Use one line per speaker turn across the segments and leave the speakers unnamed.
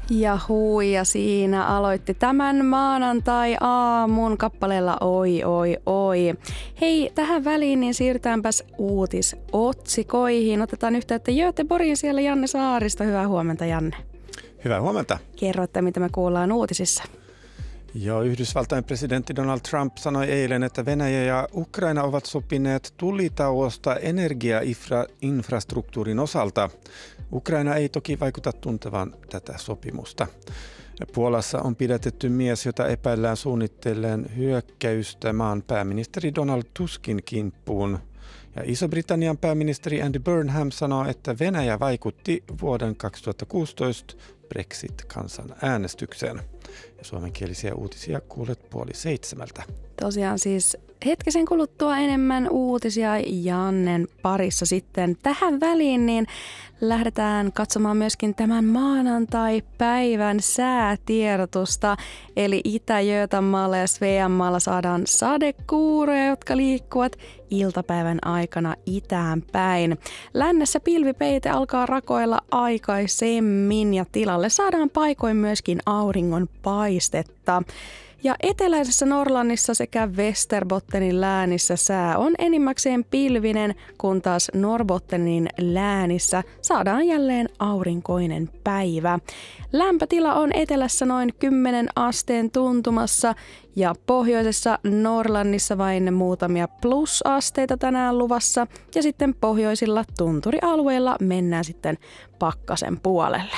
Ja Huija siinä aloitti tämän maanantai-aamun kappaleella Oi, oi, oi. Hei, tähän väliin niin siirrytäänpäs uutisotsikoihin. Otetaan yhteyttä Göteborgin siellä Janne Saarista. Hyvää huomenta, Janne.
Hyvää huomenta.
Kerro, että mitä me kuullaan uutisissa.
Joo, Yhdysvaltain presidentti Donald Trump sanoi eilen, että Venäjä ja Ukraina ovat sopineet tulitauosta energiainfrastruktuurin osalta. Ukraina ei toki vaikuta tuntevan tätä sopimusta. Puolassa on pidätetty mies, jota epäillään suunnitteleen hyökkäystä maan pääministeri Donald Tuskin kimppuun. Ja Iso-Britannian pääministeri Andy Burnham sanoo, että Venäjä vaikutti vuoden 2016 Brexit-kansanäänestykseen. Ja suomenkielisiä uutisia kuulet 6:30.
Tosiaan siis hetkisen kuluttua enemmän uutisia Jannen parissa sitten. Tähän väliin niin lähdetään katsomaan myöskin tämän maanantai-päivän säätiedotusta. Eli Itä-Götamalta ja Sveanmaalla saadaan sadekuuroja, jotka liikkuvat iltapäivän aikana itään päin. Lännessä pilvipeite alkaa rakoilla aikaisemmin ja tilalle saadaan paikoin myöskin auringon paistetta. Ja eteläisessä Norlannissa sekä Västerbottenin läänissä sää on enimmäkseen pilvinen, kun taas Norrbottenin läänissä saadaan jälleen aurinkoinen päivä. Lämpötila on etelässä noin 10 asteen tuntumassa ja pohjoisessa Norlannissa vain muutamia plusasteita tänään luvassa ja sitten pohjoisilla tunturialueilla mennään sitten pakkasen puolelle.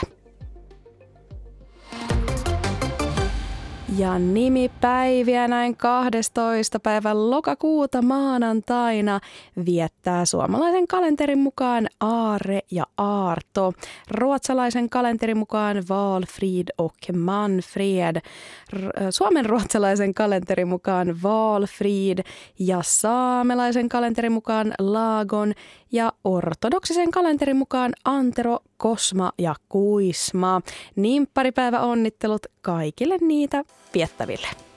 Ja nimipäiviä näin 12. päivän lokakuuta maanantaina viettää suomalaisen kalenterin mukaan Aare ja Aarto, ruotsalaisen kalenterin mukaan Valfrid och Manfred, suomen ruotsalaisen kalenterin mukaan Valfrid ja saamelaisen kalenterin mukaan Lagon ja ortodoksisen kalenterin mukaan Antero, Kosma ja Kuisma. Nimpparipäivä onnittelut kaikille niitä viettäville.